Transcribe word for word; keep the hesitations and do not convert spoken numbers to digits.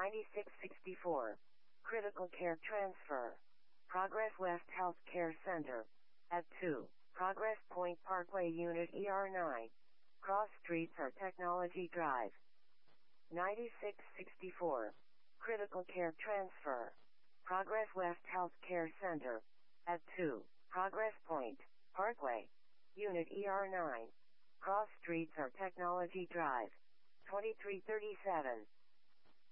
ninety-six sixty-four. Critical Care Transfer. Progress West Health Care Center. At two. Progress Point Parkway Unit E R nine. Cross Streets or Technology Drive. ninety-six sixty-four. Critical Care Transfer. Progress West Health Care Center. At two. Progress Point Parkway Unit E R nine. Cross Streets or Technology Drive. twenty-three thirty-seven.